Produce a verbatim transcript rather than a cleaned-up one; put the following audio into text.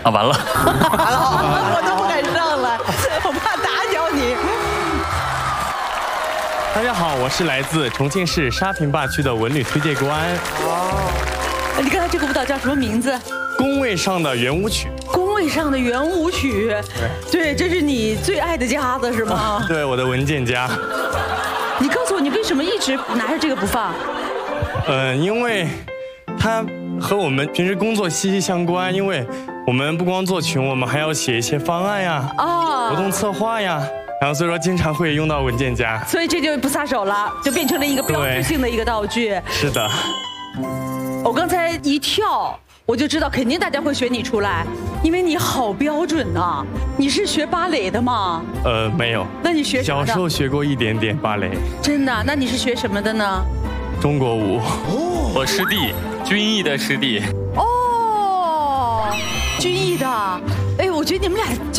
啊，完了， 完了，我都不敢上来，我怕打搅你。 大家好，我是来自重庆市沙坪坝区的文旅推介官。 哦，你刚才这个舞蹈叫什么名字？ 工位上的圆舞曲。 工位上的圆舞曲，对，这是你最爱的夹子是吗？ 对，我的文件夹。 你告诉我，你为什么一直拿着这个不放？ 呃，因为它和我们平时工作息息相关，因为我们不光做群，我们还要写一些方案呀， 啊， 活动策划呀，然后所以说经常会用到文件夹。 所以这就不撒手了，就变成了一个标志性的一个道具。 是的。 我刚才一跳，我就知道肯定大家会选你出来，因为你好标准呐。你是学芭蕾的吗？ 呃，没有。 那你学啥的？ 小时候学过一点点芭蕾。 真的？那你是学什么的呢？ 中国舞。 哦，我师弟，军艺的师弟。 哦，军艺的。哎，我觉得你们俩